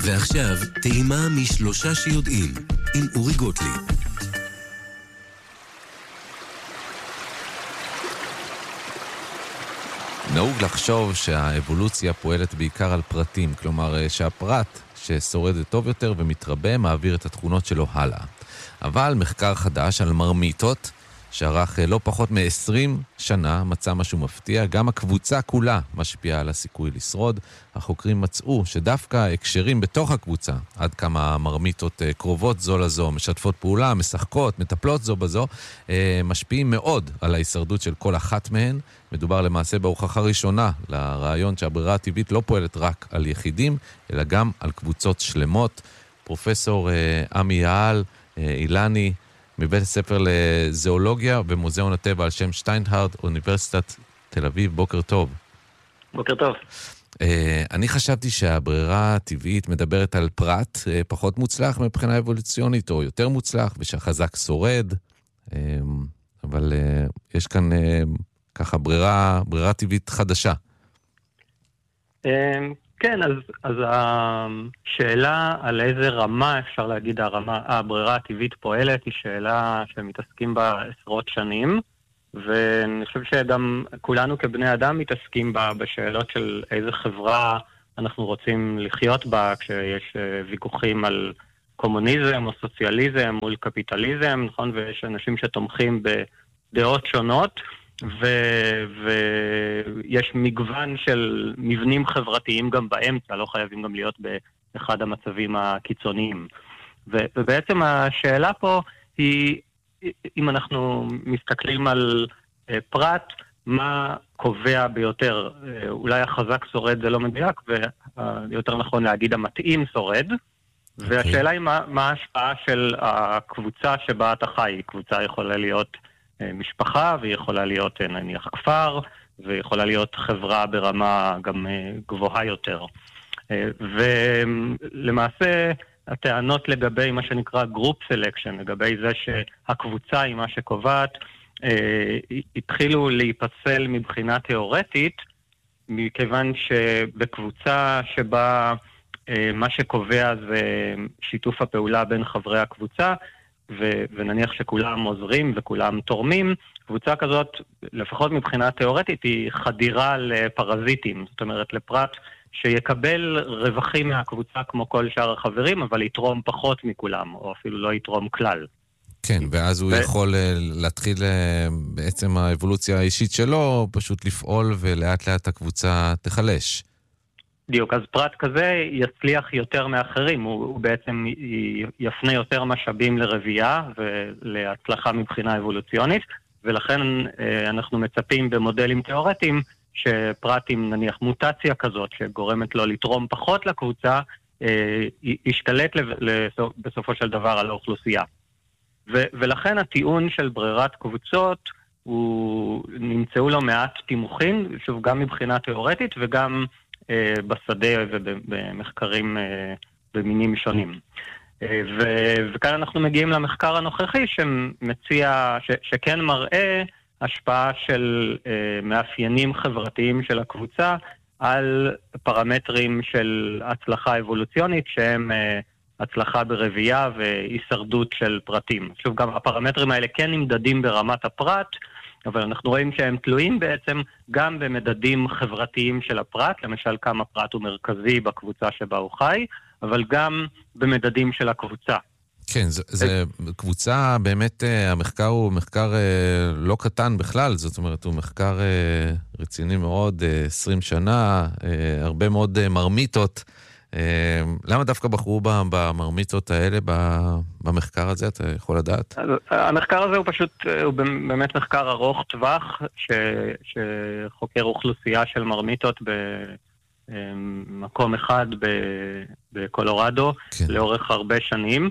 ועכשיו, טעימה משלושה שיודעים, עם אורי גוטליב. נהוג לחשוב שהאבולוציה פועלת בעיקר על פרטים, כלומר שהפרט ששורד טוב יותר ומתרבה מעביר את התכונות שלו הלאה. אבל מחקר חדש על מרמיתות, שערך לא פחות מ-20 שנה, מצא משהו מפתיע. גם הקבוצה כולה משפיעה על הסיכוי לשרוד. החוקרים מצאו שדווקא הקשרים בתוך הקבוצה, עד כמה מרמיתות קרובות זו לזו, משתפות פעולה, משחקות, מטפלות זו בזו, משפיעים מאוד על ההישרדות של כל אחת מהן. מדובר למעשה בהוכחה ראשונה לרעיון שהברירה הטבעית לא פועלת רק על יחידים, אלא גם על קבוצות שלמות. פרופסור עמי יעל אילני, מבית הספר לזואולוגיה במוזיאון הטבע על שם שטיינהרד, אוניברסיטת תל אביב. בוקר טוב. בוקר טוב. אני חשבתי שהברירה הטבעית מדברת על פרט פחות מוצלח מבחינה אבולוציונית, או יותר מוצלח, ושהחזק שורד, אבל יש כאן ככה ברירה טבעית חדשה. כן, אז השאלה על איזה רמה אפשר להגיד הברירה הטבעית פועלת היא שאלה שמתעסקים בה עשרות שנים, ואני חושב שגם כולנו כבני אדם מתעסקים בה בשאלות של איזה חברה אנחנו רוצים לחיות בה, כשיש ויכוחים על קומוניזם או סוציאליזם מול קפיטליזם, נכון? ויש אנשים שתומכים בדעות שונות, ויש מגוון של מבנים חברתיים גם באמצע, לא חייבים גם להיות באחד המצבים הקיצוניים. ובעצם השאלה פה היא, אם אנחנו מסתכלים על פרט, מה קובע ביותר? אולי החזק שורד זה לא מדויק, ויותר נכון להגיד המתאים שורד. והשאלה היא מה ההשפעה של הקבוצה שבה אתה חי. קבוצה יכולה להיות משפחה, והיא יכולה להיות נניח כפר, ויכולה להיות חברה ברמה גם גבוהה יותר. ולמעשה הטענות לגבי מה שנקרא גרופ סלקשן, לגבי זה שהקבוצה היא מה שקובעת, התחילו להיפסל מבחינה תיאורטית, מכיוון שבקבוצה שבה מה שקובע זה שיתוף הפעולה בין חברי הקבוצה, ונניח שכולם עוזרים וכולם תורמים, קבוצה כזאת, לפחות מבחינה תיאורטית, היא חדירה לפרזיטים, זאת אומרת לפרט שיקבל רווחים מהקבוצה כמו כל שאר החברים, אבל יתרום פחות מכולם, או אפילו לא יתרום כלל. כן, ואז הוא יכול להתחיל בעצם האבולוציה האישית שלו, פשוט לפעול ולאט לאט הקבוצה תחלש. בדיוק, אז פרט כזה יצליח יותר מאחרים, הוא בעצם יפנה יותר משאבים לרבייה ולהצלחה מבחינה אבולוציונית, ולכן אנחנו מצפים במודלים תיאורטיים שפרט עם נניח מוטציה כזאת שגורמת לו לתרום פחות לקבוצה, ישתלט בסופו של דבר על האוכלוסייה. ולכן הטיעון של ברירת קבוצות, נמצאו לו מעט תימוכין, שוב גם מבחינה תיאורטית וגם בשדה ובמחקרים במינים שונים. וכאן אנחנו מגיעים למחקר הנוכחי שמציע, שכן מראה השפעה של מאפיינים חברתיים של הקבוצה על פרמטרים של הצלחה אבולוציונית שהם הצלחה ברבייה והישרדות של פרטים. שוב, גם הפרמטרים האלה כן נמדדים ברמת הפרט, אבל אנחנו רואים שהם תלויים בעצם גם במדדים חברתיים של הפרט, למשל כמה פרט הוא מרכזי בקבוצה שבה הוא חי, אבל גם במדדים של הקבוצה. כן, זה קבוצה, באמת המחקר הוא מחקר לא קטן בכלל, זאת אומרת הוא מחקר רציני מאוד, 20 שנה, הרבה מאוד מרמיתות. למה דווקא בחרו במרמיתות האלה במחקר הזה, אתה יכול לדעת? המחקר הזה הוא פשוט, הוא באמת מחקר ארוך טווח, שחוקר אוכלוסייה של מרמיתות במקום אחד בקולורדו, לאורך הרבה שנים,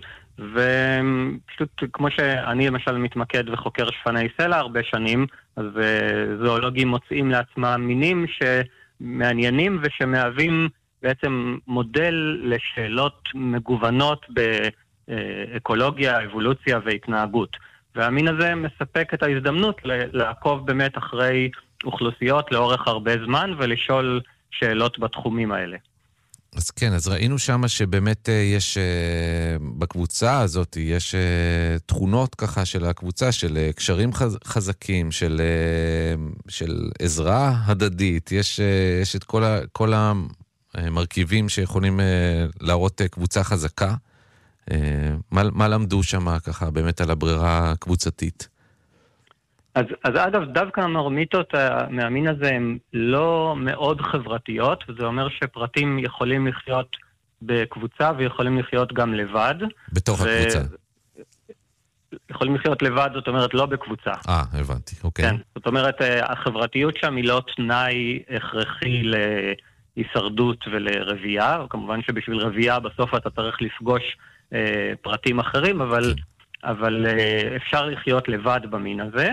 ופשוט כמו שאני למשל מתמקד וחוקר שפני סלע הרבה שנים, אז זואולוגים מוצאים לעצמם מינים שמעניינים ושמהווים בעצם מודל לשאלות מגוונות באקולוגיה, אבולוציה והתנהגות. והמין הזה מספק את ההזדמנות לעקוב באמת אחרי אוכלוסיות לאורך הרבה זמן ולשאול שאלות בתחומים האלה. אז כן, אז ראינו שם שבאמת יש בקבוצה הזאת, יש תכונות ככה של הקבוצה, של קשרים חזקים, של עזרה הדדית, יש את כל המרכיבים שיכולים להראות קבוצה חזקה. מה למדו שם ככה באמת על הברירה הקבוצתית? אז אגב, דווקא המרמיתות מהמין הזה הן לא מאוד חברתיות, וזה אומר שפרטים יכולים לחיות בקבוצה ויכולים לחיות גם לבד. בתוך הקבוצה. יכולים לחיות לבד, זאת אומרת לא בקבוצה. הבנתי, אוקיי. כן, זאת אומרת, החברתיות שם היא לא תנאי הכרחי להישרדות ולרבייה, כמובן שבשביל רבייה בסוף אתה צריך לפגוש פרטים אחרים, אבל אפשר לחיות לבד במין הזה.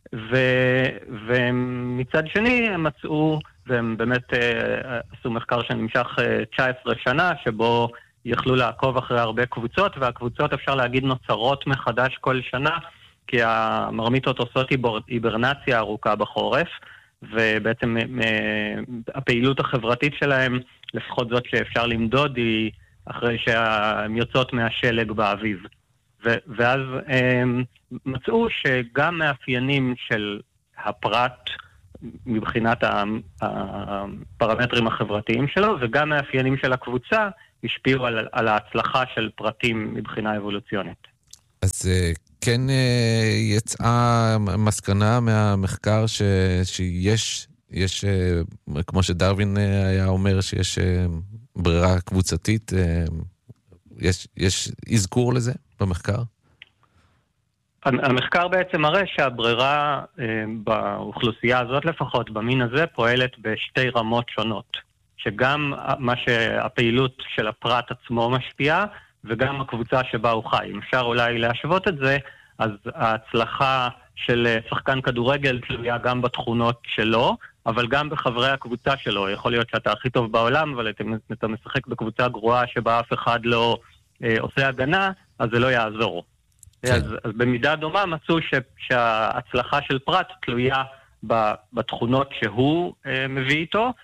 ומצד שני הם מצאו, והם באמת עשו מחקר שנמשך 19 שנה, שבו יכלו לעקוב אחרי הרבה קבוצות, והקבוצות אפשר להגיד נוצרות מחדש כל שנה, כי המרמיתות עושות היברנציה ארוכה בחורף, ובעצם הפעילות החברתית שלהם, לפחות זאת שאפשר למדוד, היא אחרי שהן יוצאות מהשלג באביב. ואז מצאו שגם מאפיינים של הפרט מבחינת הפרמטרים החברתיים שלו, וגם מאפיינים של הקבוצה השפיעו על ההצלחה של פרטים מבחינה אבולוציונית. אז כן יצאה מסקנה מהמחקר שיש, כמו שדרווין היה אומר, שיש ברירה קבוצתית, יש אזכור לזה במחקר? המחקר בעצם מראה שהברירה באוכלוסייה הזאת לפחות, במין הזה, פועלת בשתי רמות שונות. שגם מה שהפעילות של הפרט עצמו משפיעה, וגם הקבוצה שבה הוא חי. אם אפשר אולי להשוות את זה, אז ההצלחה של שחקן כדורגל תלויה גם בתכונות שלו, אבל גם בחברי הקבוצה שלו. יכול להיות שאתה הכי טוב בעולם, אבל אתה משחק בקבוצה גרועה שבה אף אחד לא עושה הגנה, אז זה לא יעזור. כן. אז במידה דומה מצאו שההצלחה של פרט תלויה בתכונות שהוא מביא איתו,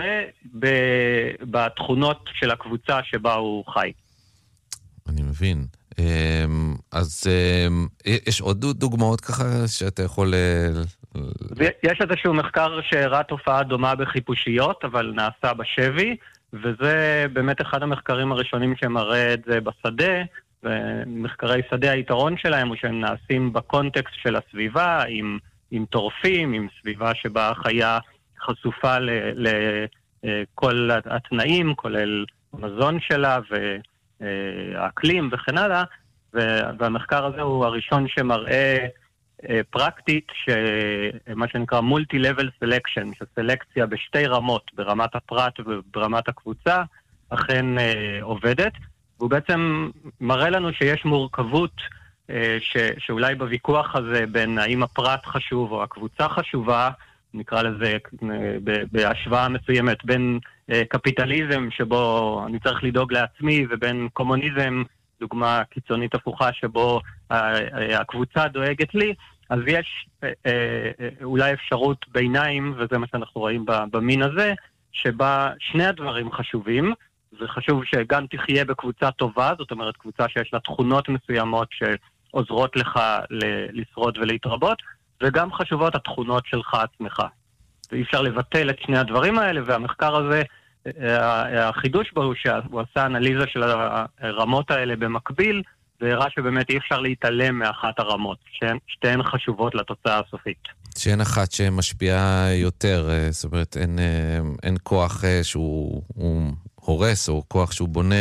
ובתכונות של הקבוצה שבה הוא חי. אני מבין. אז יש עוד דוגמאות ככה שאתה יכול... יש איזשהו מחקר שהראה תופעה דומה בחיפושיות, אבל נעשה בשבי, וזה באמת אחד המחקרים הראשונים שמראה את זה בשדה, ומחקרי שדה היתרון שלהם הוא שהם נעשים בקונטקסט של הסביבה, עם טורפים, עם סביבה שבה החיה חשופה לכל התנאים, כולל המזון שלה והאקלים וכן הלאה, והמחקר הזה הוא הראשון שמראה פרקטית, מה שנקרא multi-level selection, שסלקציה בשתי רמות, ברמת הפרט וברמת הקבוצה, אכן עובדת. והוא בעצם מראה לנו שיש מורכבות שאולי בוויכוח הזה בין האם הפרט חשוב או הקבוצה חשובה, נקרא לזה בהשוואה מסוימת, בין קפיטליזם שבו אני צריך לדאוג לעצמי, ובין קומוניזם, דוגמה קיצונית הפוכה, שבו הקבוצה דואגת לי, אז יש אולי אפשרות ביניים, וזה מה שאנחנו רואים במין הזה, שבה שני הדברים חשובים. זה חשוב שגם תחיה בקבוצה טובה, זאת אומרת קבוצה שיש לה תכונות מסוימות שעוזרות לך לשרוד ולהתרבות, וגם חשובות התכונות שלך עצמך. ואי אפשר לבטל את שני הדברים האלה, והמחקר הזה, החידוש בו הוא שהוא עשה אנליזה של הרמות האלה במקביל, והראה שבאמת אי אפשר להתעלם מאחת הרמות, שתיהן חשובות לתוצאה הסופית. שאין אחת שמשפיעה יותר, זאת אומרת, אין כוח שהוא הורס, או כוח שהוא בונה.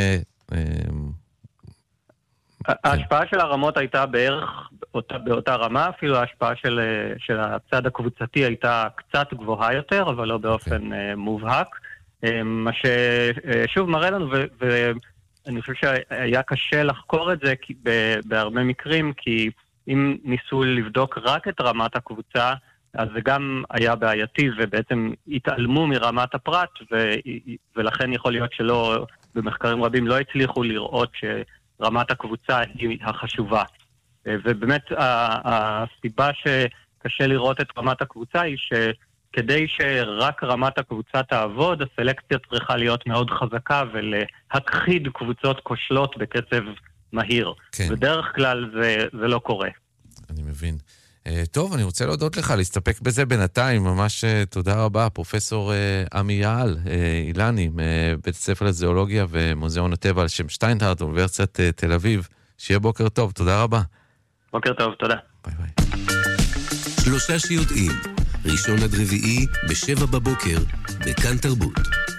ההשפעה של הרמות הייתה בערך באותה רמה, אפילו ההשפעה של הצד הקבוצתי הייתה קצת גבוהה יותר, אבל לא באופן מובהק. מה ששוב מראה לנו, ואני חושב שהיה קשה לחקור את זה בהרבה מקרים, כי אם ניסו לבדוק רק את רמת הקבוצה, אז זה גם היה בעייתי, ובעצם התעלמו מרמת הפרט, ולכן יכול להיות שלא, במחקרים רבים לא הצליחו לראות שרמת הקבוצה היא החשובה. ובאמת הסיבה שקשה לראות את רמת הקבוצה היא כדי שרק רמת הקבוצה תעבוד, הסלקציה צריכה להיות מאוד חזקה ולהכחיד קבוצות כושלות בקצב מהיר. כן. בדרך כלל זה לא קורה. אני מבין. טוב, אני רוצה להודות לך, להסתפק בזה בינתיים. ממש תודה רבה, פרופסור עמי יעל, אילני, מבית הספר לזואולוגיה ומוזיאון הטבע על שם שטיינהרט, אוניברסיטת תל אביב. שיהיה בוקר טוב, תודה רבה. בוקר טוב, תודה. ביי ביי. שלושה שיודעים, ראשון עד רביעי, ב7 בבוקר, בכאן תרבות.